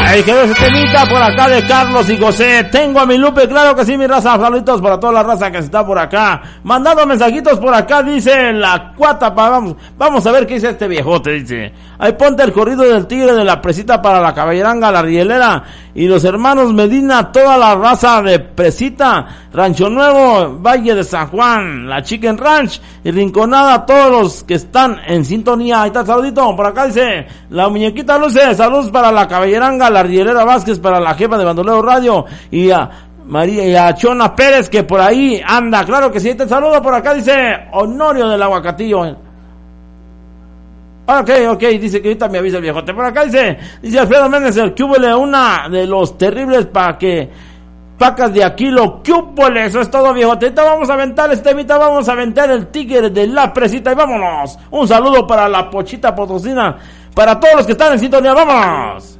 Ahí quedó ese temita por acá de Carlos y José. Tengo a mi Lupe, claro que sí, mi raza. Saluditos para toda la raza que está por acá. Mandando mensajitos por acá, dice la cuata. Vamos a ver qué dice este viejote, dice. Ahí ponte el corrido del tigre de la presita para la caballeranga, la rielera. Y los hermanos Medina, toda la raza de Presita, Rancho Nuevo, Valle de San Juan, la Chicken Ranch y Rinconada, todos los que están en sintonía. Ahí está el saludito. Por acá dice la muñequita Luce, saludos para la caballeranga, la rielera Vázquez, para la jefa de Bandolero Radio y a María y a Chona Pérez, que por ahí anda. Claro que sí, te saludo. Por acá dice Honorio del Aguacatillo. Ok, dice que ahorita me avisa el viejote. Por acá dice Alfredo Méndez, el cúbole, una de los terribles pacas de Aquilo, cúbole, eso es todo, viejote. Ahorita vamos a aventar vamos a aventar el tigre de la presita y vámonos. Un saludo para la Pochita Potosina, para todos los que están en sintonía, vámonos.